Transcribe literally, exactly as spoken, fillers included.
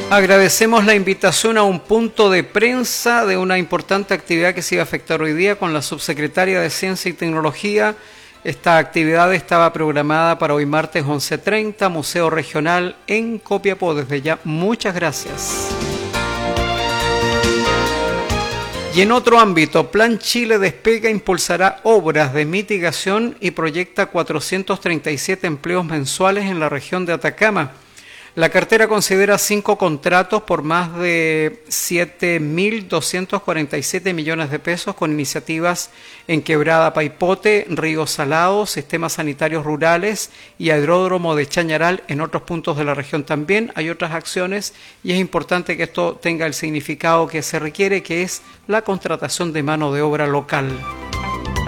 Agradecemos la invitación a un punto de prensa de una importante actividad que se iba a efectuar hoy día con la subsecretaria de Ciencia y Tecnología. Esta actividad estaba programada para hoy martes once treinta, Museo Regional en Copiapó. Desde ya, muchas gracias. Y en otro ámbito, Plan Chile Despega impulsará obras de mitigación y proyecta cuatrocientos treinta y siete empleos mensuales en la región de Atacama. La cartera considera cinco contratos por más de siete mil doscientos cuarenta y siete millones de pesos con iniciativas en Quebrada Paipote, Río Salado, sistemas sanitarios rurales y aeródromo de Chañaral. En otros puntos de la región también hay otras acciones y es importante que esto tenga el significado que se requiere, que es la contratación de mano de obra local.